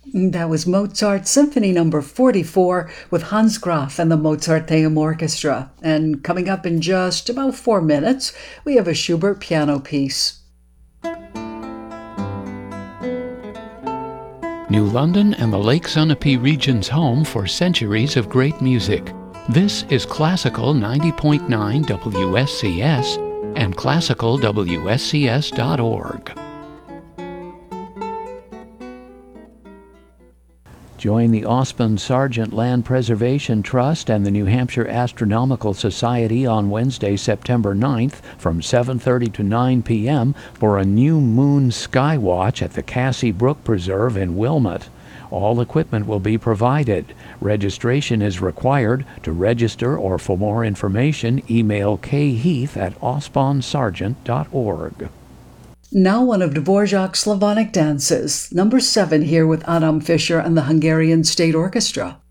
That was Mozart Symphony Number 44 with Hans Graf and the Mozarteum Orchestra. And coming up in just about 4 minutes, we have a Schubert piano piece. New London and the Lake Sunapee region's home for centuries of great music. This is Classical 90.9 WSCS and classicalwscs.org. Join the Osmond Sargent Land Preservation Trust and the New Hampshire Astronomical Society on Wednesday, September 9th from 7:30 to 9 p.m. for a new moon sky watch at the Cassie Brook Preserve in Wilmot. All equipment will be provided. Registration is required. To register or for more information, email kheath@osmondsargent.org. Now one of Dvorak's Slavonic dances, number 7 here with Adam Fischer and the Hungarian State Orchestra.